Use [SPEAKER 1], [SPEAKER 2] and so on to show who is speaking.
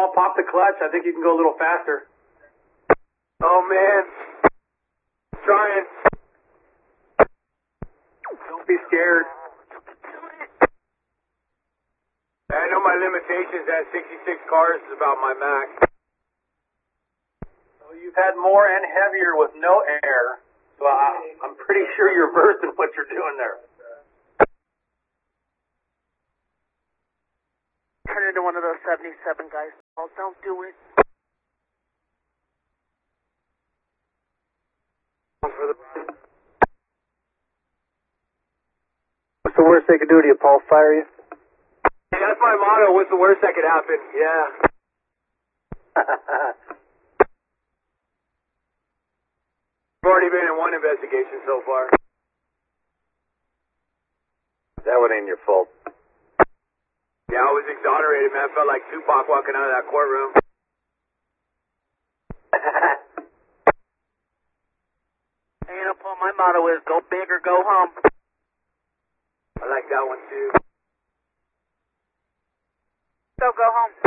[SPEAKER 1] Paul, pop the clutch. I think you can go a little faster.
[SPEAKER 2] Oh, man. Trying.
[SPEAKER 1] Don't be scared.
[SPEAKER 2] I know my limitations at 66 cars is about my max.
[SPEAKER 1] So you've had more and heavier with no air. So I'm pretty sure you're versed in what you're doing there.
[SPEAKER 3] Turn into one of those 77 guys. Oh, don't do it.
[SPEAKER 1] What's the worst they could do to you, Paul? Fire you?
[SPEAKER 2] Hey, that's my motto. What's the worst that could happen? Yeah. I've already been in one investigation so far.
[SPEAKER 1] That one ain't your fault.
[SPEAKER 2] Yeah, I was exonerated, man. I felt like Tupac walking out of that courtroom.
[SPEAKER 3] Hey, you know, Paul, my motto is go big or go home.
[SPEAKER 2] I like that one, too.
[SPEAKER 3] Go home.